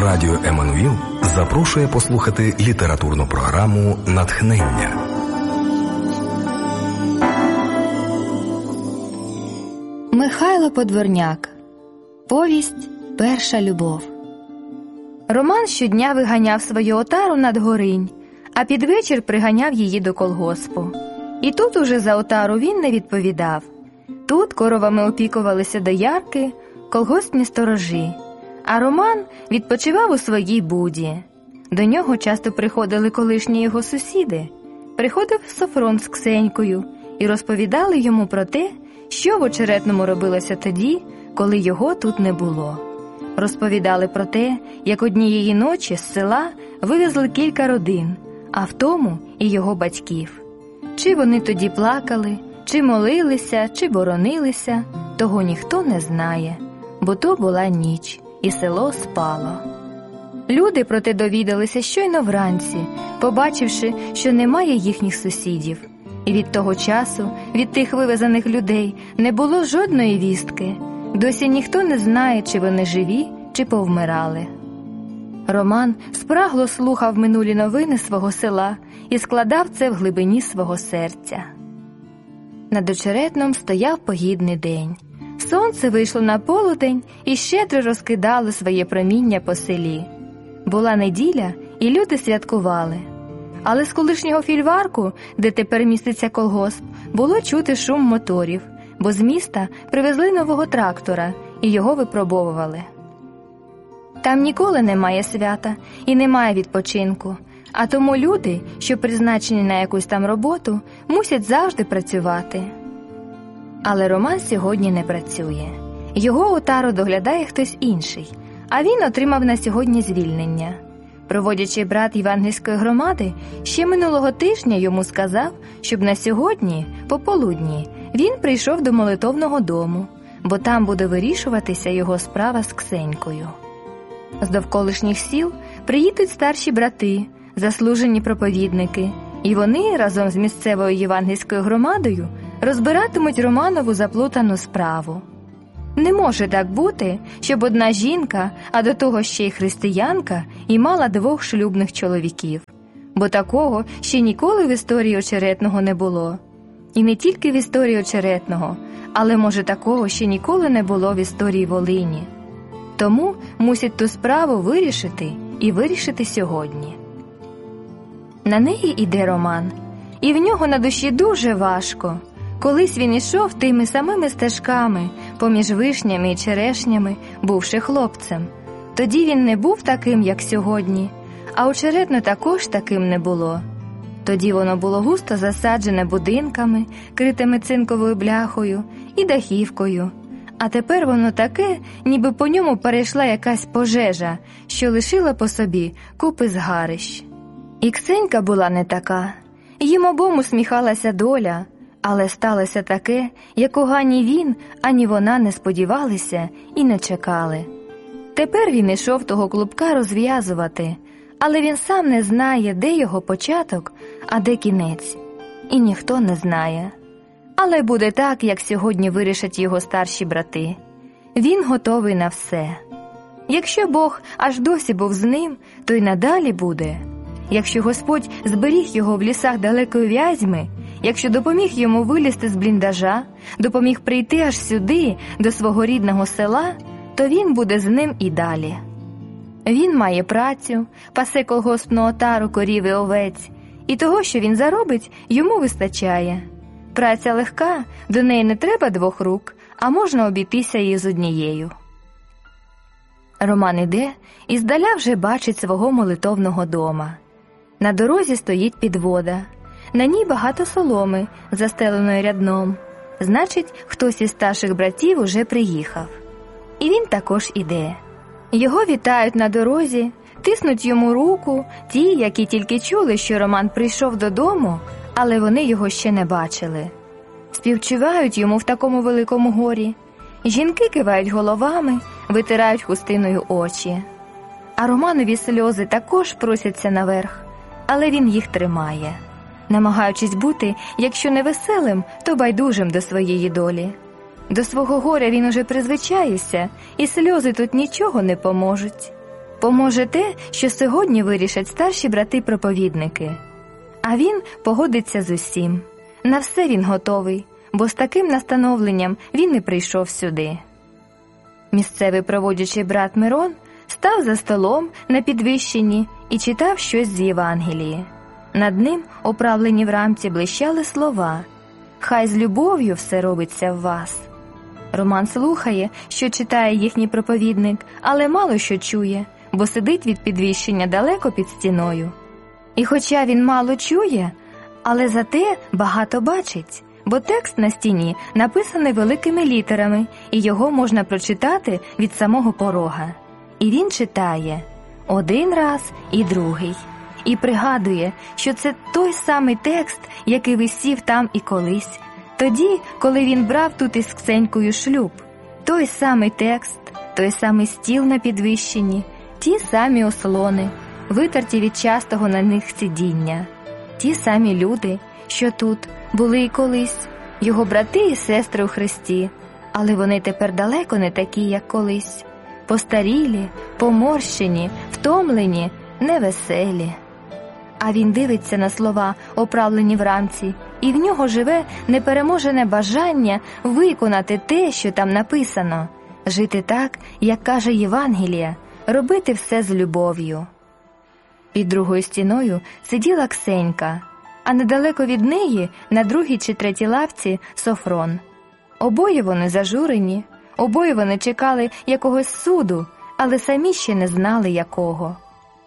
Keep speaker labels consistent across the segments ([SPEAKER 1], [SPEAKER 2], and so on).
[SPEAKER 1] Радіо Еммануїл запрошує послухати літературну програму «Натхнення».
[SPEAKER 2] Михайло Подворняк. Повість «Перша любов». Роман щодня виганяв свою отару над Горинь, а під вечір приганяв її до колгоспу. І тут уже за отару він не відповідав. Тут коровами опікувалися доярки, колгоспні сторожі, а Роман відпочивав у своїй буді. До нього часто приходили колишні його сусіди. Приходив Софрон з Ксенькою і розповідали йому про те, що в Очеретному робилося тоді, коли його тут не було. Розповідали про те, як однієї ночі з села вивезли кілька родин, а в тому і його батьків. Чи вони тоді плакали, чи молилися, чи боронилися, того ніхто не знає, бо то була ніч, і село спало. Люди проте довідалися щойно вранці, побачивши, що немає їхніх сусідів. І від того часу, від тих вивезених людей, не було жодної вістки. Досі ніхто не знає, чи вони живі, чи повмирали. Роман спрагло слухав минулі новини свого села і складав це в глибині свого серця. Над Очеретном стояв погідний день. Сонце вийшло на полудень і щедро розкидало своє проміння по селі. Була неділя, і люди святкували. Але з колишнього фільварку, де тепер міститься колгосп, було чути шум моторів, бо з міста привезли нового трактора і його випробовували. Там ніколи немає свята і немає відпочинку, а тому люди, що призначені на якусь там роботу, мусять завжди працювати. Але Роман сьогодні не працює. Його отару доглядає хтось інший, а він отримав на сьогодні звільнення. Проводячий брат євангельської громади ще минулого тижня йому сказав, щоб на сьогодні, пополудні, він прийшов до молитовного дому, бо там буде вирішуватися його справа з Ксенькою. З довколишніх сіл приїдуть старші брати, заслужені проповідники, і вони разом з місцевою євангельською громадою розбиратимуть Романову заплутану справу. Не може так бути, щоб одна жінка, а до того ще й християнка, і мала 2 шлюбних чоловіків. Бо такого ще ніколи в історії Очеретного не було. І не тільки в історії Очеретного, але, може, такого ще ніколи не було в історії Волині. Тому мусять ту справу вирішити і вирішити сьогодні. На неї іде Роман, і в нього на душі дуже важко. Колись він ішов тими самими стежками, поміж вишнями і черешнями, бувши хлопцем. Тоді він не був таким, як сьогодні, а Очеретно також таким не було. Тоді воно було густо засаджене будинками, критими цинковою бляхою і дахівкою. А тепер воно таке, ніби по ньому перейшла якась пожежа, що лишила по собі купи згарищ. І Ксенька була не така. Їм обом усміхалася доля, але сталося таке, якого ані він, ані вона не сподівалися і не чекали. Тепер він ішов того клубка розв'язувати, але він сам не знає, де його початок, а де кінець. І ніхто не знає. Але буде так, як сьогодні вирішать його старші брати. Він готовий на все. Якщо Бог аж досі був з ним, то й надалі буде. Якщо Господь зберіг його в лісах далекої Вязьми, якщо допоміг йому вилізти з бліндажа, допоміг прийти аж сюди, до свого рідного села, то він буде з ним і далі. Він має працю, пасе колгоспну отару корів і овець, і того, що він заробить, йому вистачає. Праця легка, до неї не треба 2 рук, а можна обійтися її з однією. Роман іде і здаля вже бачить свого молитовного дома. На дорозі стоїть підвода. На ній багато соломи, застеленої рядном. Значить, хтось із старших братів уже приїхав. І він також іде. Його вітають на дорозі, тиснуть йому руку ті, які тільки чули, що Роман прийшов додому, але вони його ще не бачили. Співчувають йому в такому великому горі. Жінки кивають головами, витирають хустиною очі. А Романові сльози також просяться наверх, але він їх тримає, намагаючись бути, якщо не веселим, то байдужим до своєї долі. До свого горя він уже призвичаївся, і сльози тут нічого не поможуть. Поможе те, що сьогодні вирішать старші брати-проповідники. А він погодиться з усім. На все він готовий, бо з таким настановленням він і прийшов сюди. Місцевий проводячий брат Мирон став за столом на підвищенні і читав щось з Євангелії. Над ним, оправлені в рамці, блищали слова «Хай з любов'ю все робиться в вас». Роман слухає, що читає їхній проповідник, але мало що чує, бо сидить від підвищення далеко під стіною. І хоча він мало чує, але зате багато бачить, бо текст на стіні написаний великими літерами, і його можна прочитати від самого порога. І він читає один раз і другий. І пригадує, що це той самий текст, який висів там і колись, тоді, коли він брав тут із Ксенькою шлюб. Той самий текст, той самий стіл на підвищенні, ті самі ослони, витерті від частого на них сидіння. Ті самі люди, що тут були і колись, його брати і сестри у Христі, але вони тепер далеко не такі, як колись. Постарілі, поморщені, втомлені, невеселі. А він дивиться на слова, оправлені в рамці, і в нього живе непереможене бажання виконати те, що там написано, жити так, як каже Євангелія, робити все з любов'ю. Під другою стіною сиділа Ксенька, а недалеко від неї, на другій чи третій лавці, Софрон. Обоє вони зажурені, обоє вони чекали якогось суду, але самі ще не знали якого.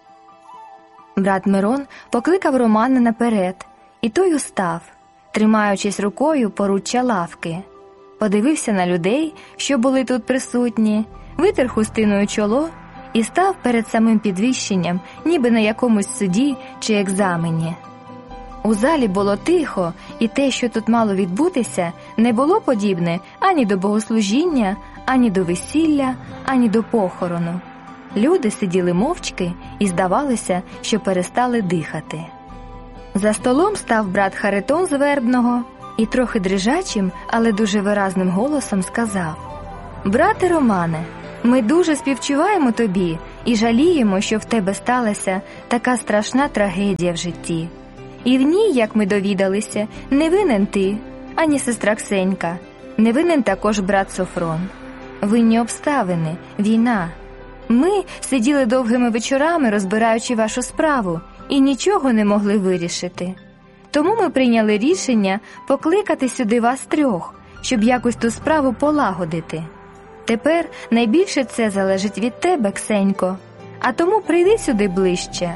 [SPEAKER 2] Брат Мирон покликав Романа наперед, і той устав, тримаючись рукою поруччя лавки. Подивився на людей, що були тут присутні, витер хустиною чоло і став перед самим підвищенням, ніби на якомусь суді чи екзамені. У залі було тихо, і те, що тут мало відбутися, не було подібне ані до богослужіння, ані до весілля, ані до похорону. Люди сиділи мовчки і здавалося, що перестали дихати. За столом став брат Харитон з Вербного і трохи дрижачим, але дуже виразним голосом сказав: «Брате Романе, ми дуже співчуваємо тобі і жаліємо, що в тебе сталася така страшна трагедія в житті. І в ній, як ми довідалися, не винен ти, ані сестра Ксенька, не винен також брат Софрон. Винні обставини, війна. Ми сиділи довгими вечорами, розбираючи вашу справу, і нічого не могли вирішити. Тому ми прийняли рішення покликати сюди вас трьох, щоб якось ту справу полагодити. Тепер найбільше це залежить від тебе, Ксенько, а тому прийди сюди ближче».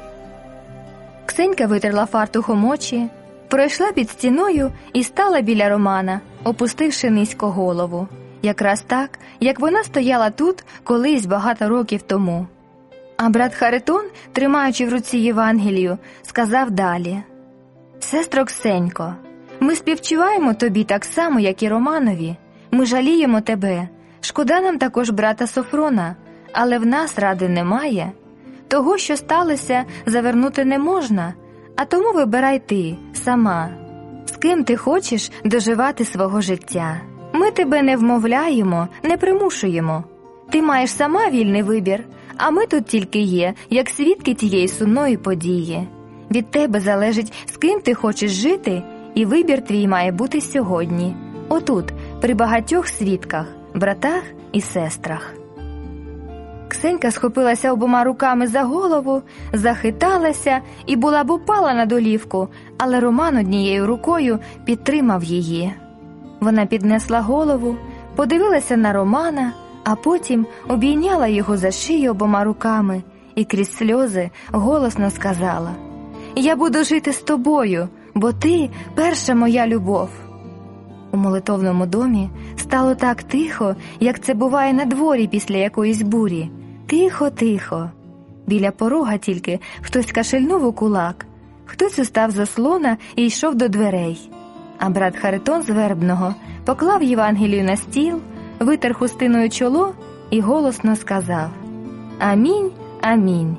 [SPEAKER 2] Ксенька витерла фартухом очі, пройшла під стіною і стала біля Романа, опустивши низько голову. Якраз так, як вона стояла тут колись багато років тому. А брат Харитон, тримаючи в руці Євангелію, сказав далі: «Сестро Ксенько, ми співчуваємо тобі так само, як і Романові. Ми жаліємо тебе. Шкода нам також брата Софрона, але в нас ради немає. Того, що сталося, завернути не можна, а тому вибирай ти, сама. З ким ти хочеш доживати свого життя. Ми тебе не вмовляємо, не примушуємо. Ти маєш сама вільний вибір, а ми тут тільки є, як свідки тієї сумної події. Від тебе залежить, з ким ти хочеш жити, і вибір твій має бути сьогодні. Отут, при багатьох свідках, братах і сестрах». Ксенька схопилася обома руками за голову, захиталася і була б упала на долівку, але Роман однією рукою підтримав її. Вона піднесла голову, подивилася на Романа, а потім обійняла його за шию обома руками і крізь сльози голосно сказала: «Я буду жити з тобою, бо ти – перша моя любов». У молитовному домі стало так тихо, як це буває на дворі після якоїсь бурі. Тихо-тихо. Біля порога тільки хтось кашельнув у кулак, хтось устав з ослона і йшов до дверей. А брат Харитон з Вербного поклав Євангелію на стіл, витер хустиною чоло і голосно сказав: «Амінь, амінь».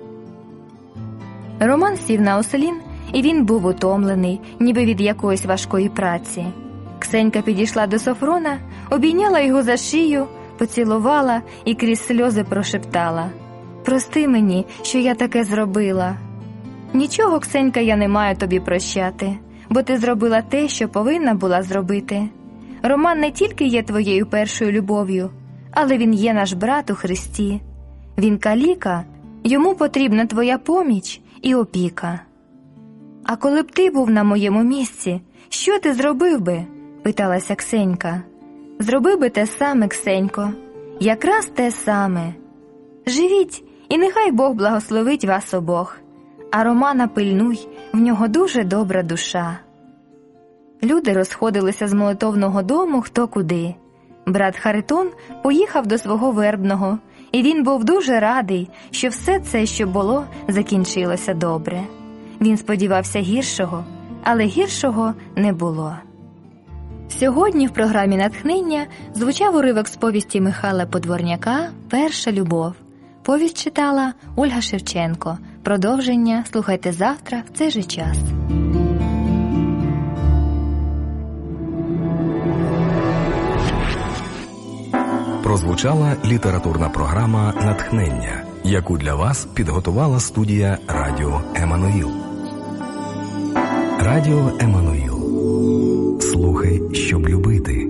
[SPEAKER 2] Роман сів на ослін, і він був утомлений, ніби від якоїсь важкої праці. Ксенька підійшла до Софрона, обійняла його за шию, поцілувала і крізь сльози прошептала: прости мені, що я таке зробила». «Нічого, Ксенька, я не маю тобі прощати, бо ти зробила те, що повинна була зробити. Роман не тільки є твоєю першою любов'ю, але він є наш брат у Христі. Він каліка, йому потрібна твоя поміч і опіка». «А коли б ти був на моєму місці, що ти зробив би?» – питалася Ксенька. «Зробив би те саме, Ксенько, якраз те саме. Живіть, і нехай Бог благословить вас обох, а Романа пильнуй, в нього дуже добра душа». Люди розходилися з молитовного дому хто куди. Брат Харитон поїхав до свого вербного, і він був дуже радий, що все це, що було, закінчилося добре. Він сподівався гіршого, але гіршого не було. Сьогодні в програмі «Натхнення» звучав уривок з повісті Михайла Подворняка «Перша любов». Повість читала Ольга Шевченко. Продовження слухайте завтра в цей же час.
[SPEAKER 1] Прозвучала літературна програма «Натхнення», яку для вас підготувала студія Радіо Еммануїл. Радіо Еммануїл. Слухай, щоб любити.